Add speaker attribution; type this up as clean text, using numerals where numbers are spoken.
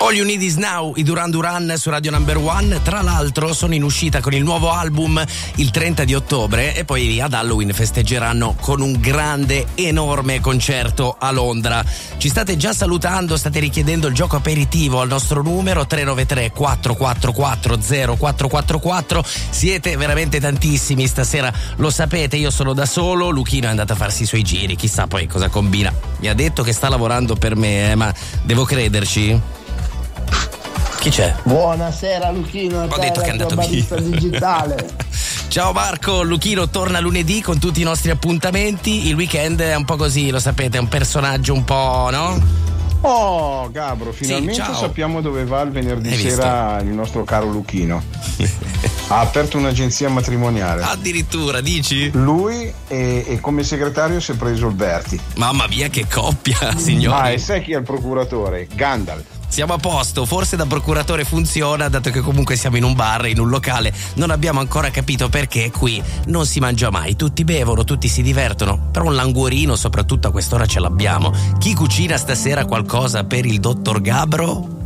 Speaker 1: All You Need Is Now, i Duran Duran su Radio Number One. Tra l'altro sono in uscita con il nuovo album il 30 di ottobre e poi ad Halloween festeggeranno con un grande, enorme concerto a Londra. Ci state già salutando, state richiedendo il gioco aperitivo al nostro numero 393 444 0444. Siete veramente tantissimi stasera, lo sapete, io sono da solo, Luchino è andato a farsi i suoi giri, chissà poi cosa combina. Mi ha detto che sta lavorando per me, ma devo crederci? Chi c'è?
Speaker 2: Buonasera Luchino,
Speaker 1: ho detto che è andato
Speaker 2: via digitale.
Speaker 1: Ciao Marco, Luchino torna lunedì con tutti i nostri appuntamenti. Il weekend è un po' così, lo sapete, è un personaggio un po', no?
Speaker 3: Oh Gabro, finalmente
Speaker 1: sì,
Speaker 3: sappiamo dove va il venerdì sera il nostro caro Luchino. Ha aperto un'agenzia matrimoniale.
Speaker 1: Addirittura, dici?
Speaker 3: Lui e come segretario si è preso il Berti.
Speaker 1: Mamma mia, che coppia, signori.
Speaker 3: E sai chi è il procuratore? Gandalf.
Speaker 1: Siamo a posto, forse da procuratore funziona, dato che comunque siamo in un bar, in un locale. Non abbiamo ancora capito perché qui non si mangia mai, tutti bevono, tutti si divertono, però un languorino soprattutto a quest'ora ce l'abbiamo. Chi cucina stasera qualcosa per il dottor Gabro?